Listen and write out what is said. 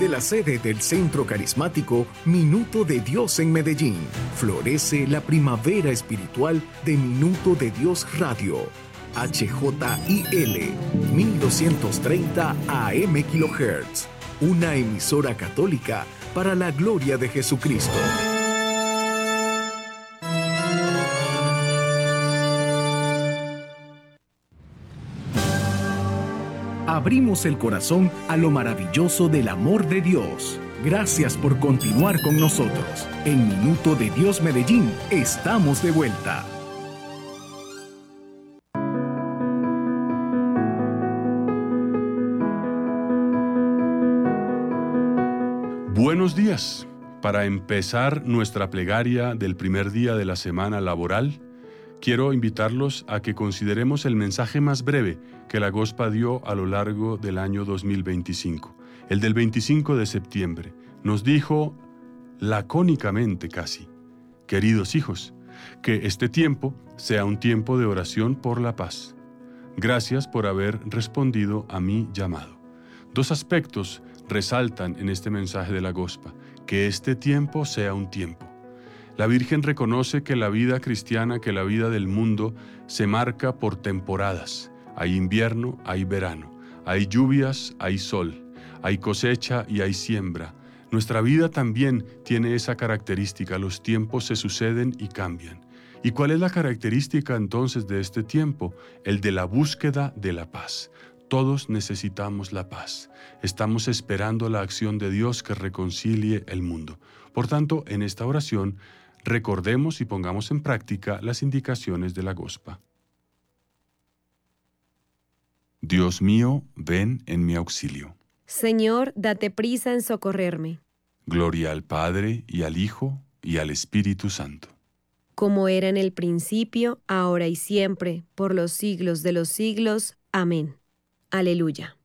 Desde la sede del Centro Carismático Minuto de Dios en Medellín, florece la primavera espiritual de Minuto de Dios Radio. HJIL 1230 AM kHz. Una emisora católica para la gloria de Jesucristo. Abrimos el corazón a lo maravilloso del amor de Dios. Gracias por continuar con nosotros. En Minuto de Dios Medellín, estamos de vuelta. Buenos días. Para empezar nuestra plegaria del primer día de la semana laboral, quiero invitarlos a que consideremos el mensaje más breve que la Gospa dio a lo largo del año 2025, el del 25 de septiembre. Nos dijo, lacónicamente casi, queridos hijos, que este tiempo sea un tiempo de oración por la paz. Gracias por haber respondido a mi llamado. Dos aspectos resaltan en este mensaje de la Gospa, que este tiempo sea un tiempo. La Virgen reconoce que la vida cristiana, que la vida del mundo, se marca por temporadas. Hay invierno, hay verano, hay lluvias, hay sol, hay cosecha y hay siembra. Nuestra vida también tiene esa característica, los tiempos se suceden y cambian. ¿Y cuál es la característica entonces de este tiempo? El de la búsqueda de la paz. Todos necesitamos la paz. Estamos esperando la acción de Dios que reconcilie el mundo. Por tanto, en esta oración, recordemos y pongamos en práctica las indicaciones de la Gospa. Dios mío, ven en mi auxilio. Señor, date prisa en socorrerme. Gloria al Padre, y al Hijo, y al Espíritu Santo. Como era en el principio, ahora y siempre, por los siglos de los siglos. Amén. Aleluya.